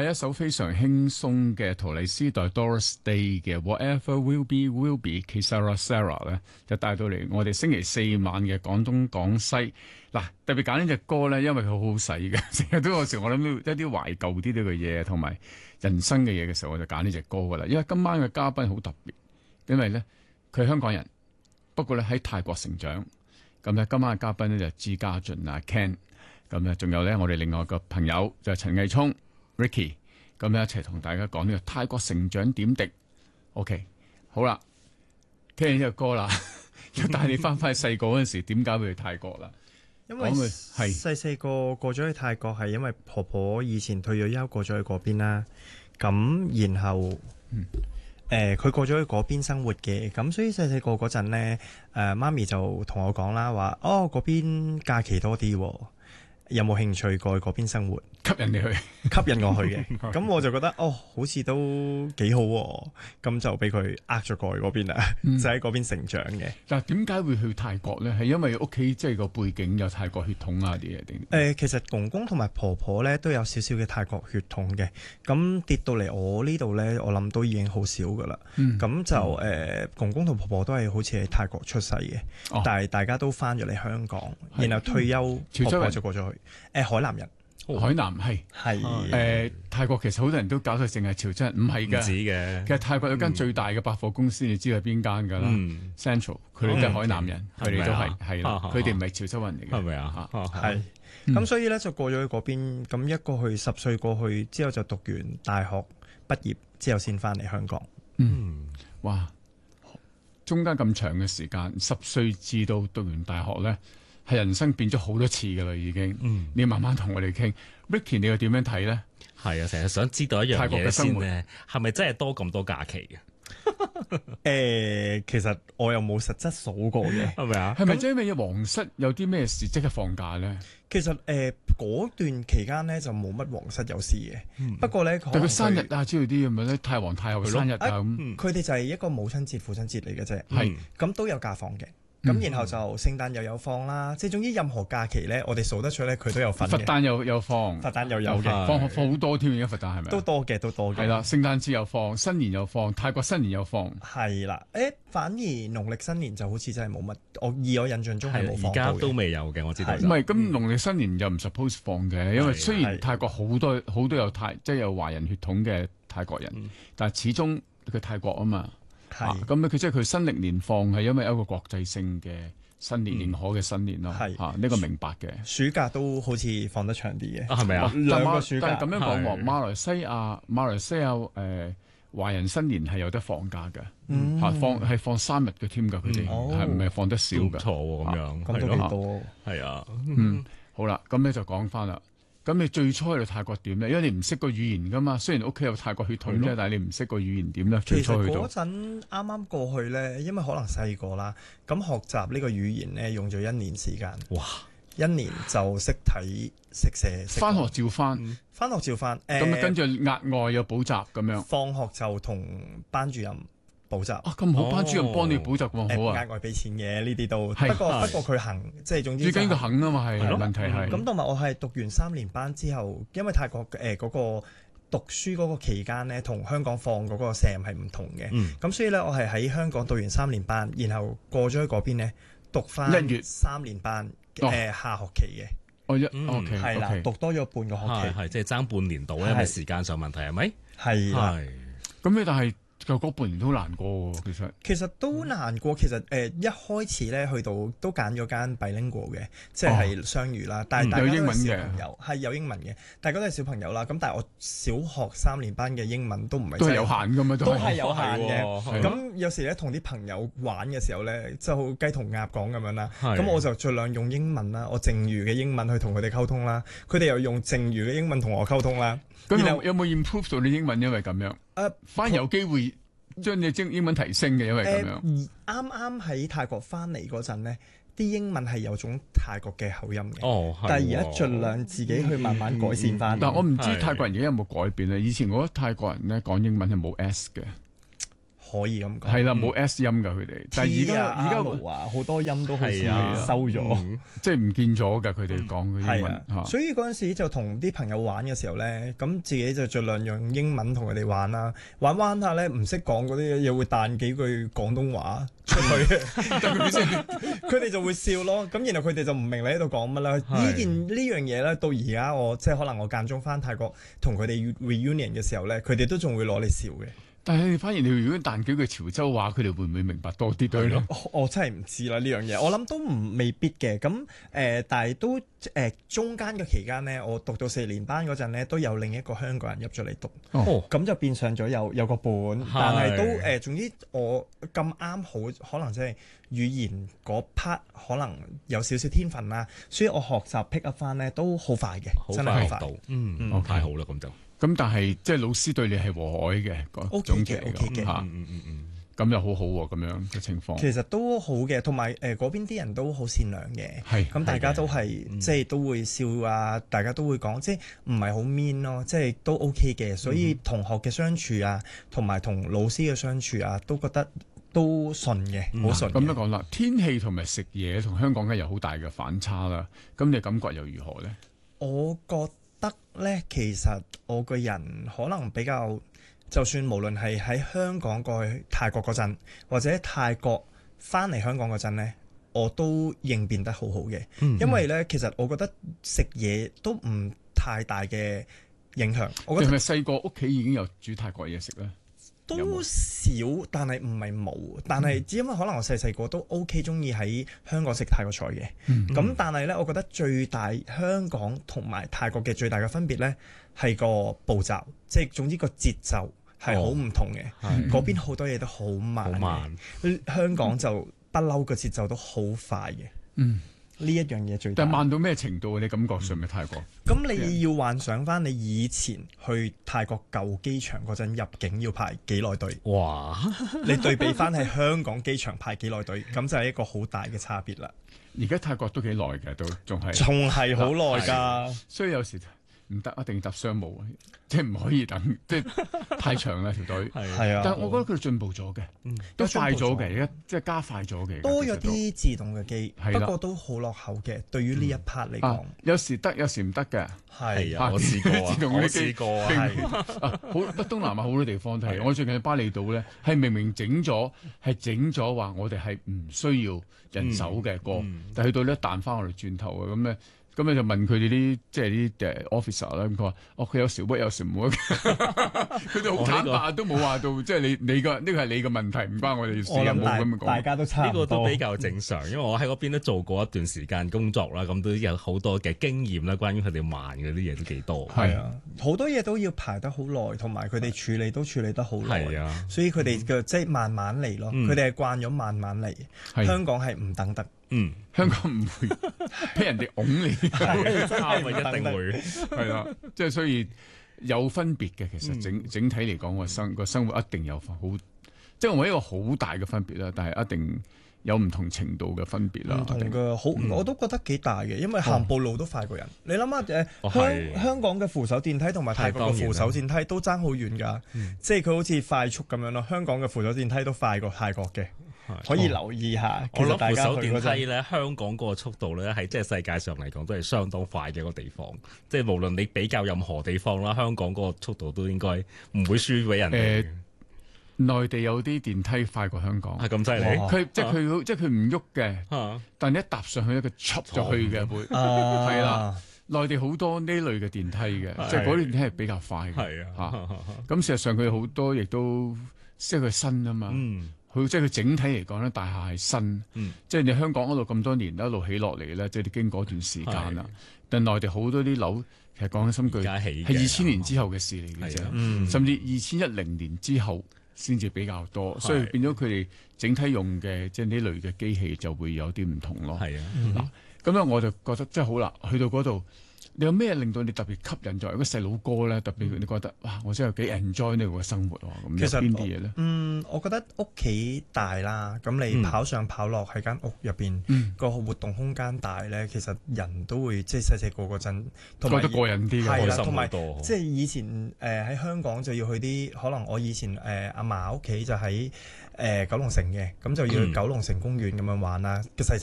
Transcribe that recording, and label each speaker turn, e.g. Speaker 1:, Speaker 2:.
Speaker 1: 係一首非常輕鬆嘅圖麗絲代 Doris Day 嘅 Whatever Will Be Will Be Ki Sara Sara 咧，就帶到嚟我哋星期四晚嘅廣東廣西。嗱，特別揀呢隻歌咧，因為佢好好使嘅，成日都有時我諗到一啲懷舊啲嘅嘢同埋人生嘅嘢嘅時候，我就揀呢隻歌噶啦。因為今晚嘅嘉賓好特別，因為咧佢係香港人，不過咧喺泰國成長。咁咧今晚嘅嘉賓咧就係朱家俊啊 Ken， 咁咧仲有咧我哋另外個朋友就係陳毅聰 Ricky， 咁咧一齊同大家講呢個泰國成長點滴。OK， 好啦，聽完呢隻歌啦，要帶你翻去細個嗰陣時，點解會去泰國啦？
Speaker 2: 因為細個過咗去泰國係因為婆婆以前退咗休過咗去嗰邊啦，咁然後佢過咗去嗰邊生活嘅，咁所以細個嗰陣呢，媽咪就同我講啦，話嗰邊假期多啲，有冇興趣過去嗰邊生活？
Speaker 1: 吸引你去，
Speaker 2: 吸引我去嘅，咁我就覺得好似都幾好，咁就俾佢咗過去嗰邊啦，就喺嗰邊成長嘅。
Speaker 1: 但係點解會去泰國咧？係因為屋企即係個背景有泰國血統啊啲嘢定？
Speaker 2: 其實公公同埋婆婆咧都有少少嘅泰國血統嘅，咁跌到嚟我呢度咧，我諗都已經好少噶啦。咁就公公同婆婆都係好似喺泰國出世嘅，但係大家都翻咗嚟香港，然後退休，婆婆就過咗去。海南人。
Speaker 1: 海南係泰國其實好多人都搞到淨係潮州人，唔係㗎，唔止嘅。其實泰國有間最大嘅百貨公司，你知係邊間㗎啦？Central， 佢哋都係海南人，佢哋都係啦，佢哋唔係潮州人嚟嘅，係咪啊？
Speaker 2: 係。咁所以咧就過咗去嗰邊，咁一個去10歲過去之後就讀完大學畢業之後先翻嚟香港。
Speaker 1: 哇！中間咁長嘅時間，10歲至到讀完大學咧。係人生變咗好多次噶啦，已經。你慢慢同我哋傾 ，Ricky 你又點樣睇咧？
Speaker 3: 係啊，成日想知道一樣嘢先咧，係咪真係多咁多假期
Speaker 2: 嘅？其實我又冇實質數過嘅，係咪啊？
Speaker 1: 係咪因為皇室有啲咩事即刻放假咧？
Speaker 2: 其實嗰段期間咧就冇乜皇室有事嘅，不過咧
Speaker 1: 但佢生日啊之類啲咁樣咧，太皇太后嘅生日啊咁，
Speaker 2: 佢哋就係一個母親節、父親節嚟嘅啫，
Speaker 1: 係
Speaker 2: 咁都有假放嘅。咁然後就聖誕又有放啦，即係總之任何假期咧，我哋數得出咧，佢都有份嘅。
Speaker 1: 佛誕有放，
Speaker 2: 佛誕又有嘅，
Speaker 1: 放好多添，而家佛誕係咪？
Speaker 2: 都多嘅。係
Speaker 1: 啦，聖誕節又放，新年又放，泰國新年又放。
Speaker 2: 係啦，反而農曆新年就好似真係冇乜，我印象中係冇放到嘅。
Speaker 3: 而家都未有嘅，我知道。
Speaker 1: 唔係，咁農曆新年又唔 suppose 放嘅，因為雖然泰國好多有即係有華人血統嘅泰國人，但係始終佢泰國啊嘛。咁佢即係佢新曆年放係因為一個國際性嘅新年認可嘅新年咯。呢個明白嘅。
Speaker 2: 暑假都好似放得長啲嘅，
Speaker 3: 係咪啊
Speaker 2: ？2個暑假。
Speaker 1: 但係咁樣講喎，馬來西亞華人新年係有得放假嘅，放3日嘅添㗎，佢哋係唔係放得少㗎？
Speaker 3: 唔錯喎，咁樣
Speaker 2: 咁都幾多。
Speaker 3: 係啊，
Speaker 1: 好啦，咁咧就講翻啦。咁你最初去到泰國點咧？因為你唔識個語言噶嘛，雖然屋企有泰國血統啫，但係你唔識個語言點咧？最初去到
Speaker 2: 嗰陣啱啱過去咧，因為可能細個啦，咁學習呢個語言咧用咗1年時間。
Speaker 3: 哇
Speaker 2: ！1年就識睇識寫。
Speaker 1: 翻學照翻，咁跟住額外有補習咁樣。
Speaker 2: 放學就同班主任補習
Speaker 1: 咁好，班主任幫你補習咁好啊！
Speaker 2: 額外俾錢嘅呢啲都，不過佢肯，即係總之
Speaker 1: 最緊要佢肯啊嘛，係問題係。
Speaker 2: 咁同埋我係讀完3年班之後，因為泰國嗰個讀書嗰個期間咧，同香港放嗰個 SAM 係唔同嘅，咁所以咧我係喺香港讀完3年班，然後過咗去嗰邊咧讀翻1月3年班下學期嘅。係啦，讀多咗半個學期，
Speaker 3: 係即係爭半年度咧，因為時間上問題係咪？
Speaker 2: 係啦，
Speaker 1: 咁你但係。就嗰半年都難過喎，
Speaker 2: 其實都難過。其實一開始咧去到都揀咗間 bilingual 嘅，即係雙語啦。但係大家都係小朋友，係有英文嘅，大家都係小朋友啦。咁但係我小學3年班嘅英文都唔係
Speaker 1: 都係有限㗎嘛，
Speaker 2: 都係有限嘅。咁有時咧同啲朋友玩嘅時候咧，就雞同鴨講咁樣啦。咁我就盡量用英文啦，我剩餘嘅英文去同佢哋溝通啦。佢哋又用剩餘嘅英文同我溝通啦。
Speaker 1: 咁有冇 improve 到你英文？因為咁樣，反而有機會將你英文提升嘅，因為咁樣。
Speaker 2: 啱啱喺泰國翻嚟嗰陣咧，啲英文係有種泰國嘅口音嘅。但係而家盡量自己去慢慢改善翻。
Speaker 1: 但我唔知泰國人而家有冇改變咧。以前我覺得泰國人咧講英文係冇 S 嘅，
Speaker 2: 可以咁講。
Speaker 1: 係啦，冇 S 音㗎佢哋，但係而家
Speaker 2: 好多音都好似收咗，
Speaker 1: 即係唔見咗㗎。佢哋講嘅英文嚇，
Speaker 2: 所以嗰陣時就同啲朋友玩嘅時候咧，咁自己就盡量用英文同佢哋玩啦。玩下咧，唔識講嗰啲嘢會彈幾句廣東話出去，佢哋就會笑咯。咁然後佢哋就唔明你喺度講乜啦。呢樣嘢咧，到而家我即係可能我間中翻泰國同佢哋 reunion 嘅時候咧，佢哋都仲會攞嚟笑嘅。
Speaker 1: 但係反而你如果彈幾句潮州話，佢哋會唔會明白多啲對咯？
Speaker 2: 我真係唔知啦呢樣嘢，我諗都未必嘅。咁但係都中間嘅期間呢，我讀到4年班嗰陣呢，都有另一個香港人入咗嚟讀，咁就變相咗有個伴，但係都總之我咁啱好，可能即係語言嗰 part 可能有少少天分啦，所以我學習 pick up 翻呢都好快嘅，真係好快。
Speaker 3: 太好啦咁就。
Speaker 1: 咁但係即係老師對你係和藹嘅嗰種嘅嚟講嚇，咁又好好喎咁樣嘅情況。
Speaker 2: 其實都好嘅，同埋嗰邊啲人都好善良嘅，咁大家都係即係都會笑啊，大家都會講，即係唔係好 mean 咯，即係都 OK 嘅。所以同學嘅相處啊，同埋同老師嘅相處啊，都覺得都順嘅，好順。
Speaker 1: 咁樣講啦，天氣同埋食嘢同香港嘅有好大嘅反差啦。咁你感覺又如何咧？
Speaker 2: 我覺得咧，其實我個人可能比較，就算無論係喺香港過去泰國嗰陣，或者泰國翻嚟香港嗰陣咧，我都應變得好好嘅。因為咧，其實我覺得食嘢都唔太大嘅影響。我覺得
Speaker 1: 係咪細個屋企已經有煮泰國嘢食咧？
Speaker 2: 都少，但係唔係冇，但係只因為可能我細個都 OK 中意喺香港食泰國菜嘅，咁但係呢，我覺得最大香港同埋泰國嘅最大嘅分別呢，係個步驟，即係總之個節奏係好唔同嘅。嗰邊好多嘢都好慢，香港就不嬲個節奏都好快嘅。呢一樣嘢最大，
Speaker 1: 但係慢到咩程度？你感覺上嘅泰國？
Speaker 2: 咁你要幻想翻你以前去泰國舊機場嗰陣入境要排幾耐隊？
Speaker 3: 哇！
Speaker 2: 你對比翻喺香港機場排幾耐隊，咁就係一個好大嘅差別啦。
Speaker 1: 而家泰國都幾耐嘅，都仲
Speaker 2: 係好耐㗎，
Speaker 1: 所以有時唔得，一定要搭商務，即係唔可以等，即係太長啦條隊。
Speaker 2: 係啊，
Speaker 1: 但係我覺得佢進步咗嘅，都快咗嘅，而家即係加快咗嘅，
Speaker 2: 多咗啲自動嘅機，不過都好落後嘅。對於呢一 part 嚟講，
Speaker 1: 有時得，有時唔得嘅。
Speaker 3: 係啊，我試過啊，我試過啊。
Speaker 1: 好，東南亞好多地方都係。我最近喺巴厘島咧，係明明整咗話我哋係唔需要人手嘅歌，但去到呢一彈翻我哋轉頭啊咁咧。咁你就問佢哋啲即係啲officer 啦，咁佢話：佢有時 work 有時唔 work，佢哋好坦白，都冇話到即係你個呢個係你嘅問題，唔關我哋事啊，冇咁樣講。
Speaker 2: 大家都差唔多，
Speaker 3: 呢個都比較正常，因為我喺嗰邊都做過一段時間工作啦，咁都有好多嘅經驗啦，關於佢哋慢嗰啲嘢都幾多。
Speaker 2: 係啊，好多嘢都要排得好耐，同埋佢哋處理都處理得好耐。係啊，所以佢哋嘅即係慢慢嚟咯，佢哋係慣咗慢慢嚟。香港係唔等得。
Speaker 1: 香港唔會俾人哋拱你，
Speaker 3: 啱咪一定會
Speaker 1: 係啦，即係所以有分別嘅。其實整體嚟講，個生活一定有好，即係我一個好大嘅分別啦。但係一定有唔同程度嘅分別啦。
Speaker 2: 唔同嘅好，我都覺得幾大嘅，因為行步路都快過人。你諗下香港嘅扶手電梯同埋泰國嘅扶手電梯都爭好遠㗎，即係佢好似快速咁樣咯。香港嘅扶手電梯都快過泰國嘅。可以留意下，
Speaker 3: 我諗扶手電梯咧，香港嗰個速度咧，係即係世界上嚟講都係相當快嘅一個地方。即係無論你比較任何地方啦，香港嗰個速度都應該唔會輸俾人哋。
Speaker 1: 內地有啲電梯快過香港，
Speaker 3: 係咁犀利。
Speaker 1: 佢即係佢唔喐嘅，但係一踏上去一個出咗去嘅會係啦。內地好多呢類嘅電梯嘅，即係嗰啲電梯係比較快嘅。係啊，咁事實上佢好多亦都即係佢新啊嘛。佢即係佢整體嚟講咧，大廈係新，即係你香港嗰度咁多年一路起落嚟咧，即係你經過一段時間啦。但內地好多啲樓其實講緊心句係2000年之後嘅事嚟嘅啫，甚至2010年之後先至比較多，所以變咗佢哋整體用嘅即係呢類嘅機器就會有啲唔同咯。係啊，嗱咁樣我就覺得即係好啦，去到嗰度你有咩令到你特別吸引作為一個細佬哥咧？特別你覺得哇，我真係幾 enjoy 呢個生活喎。咁有邊啲嘢咧？
Speaker 2: 我覺得屋企大啦，咁你跑上跑落喺間屋入邊，個活動空間大咧，其實人都會即係細細個嗰陣，同埋
Speaker 1: 覺得過癮啲嘅，
Speaker 2: 係啦，
Speaker 3: 開心
Speaker 2: 同埋
Speaker 3: 好多。
Speaker 2: 即係以前喺香港就要去啲，可能我以前阿嫲屋企就喺九龍城嘅，咁就要去九龍城公園咁樣玩啦，嘅細細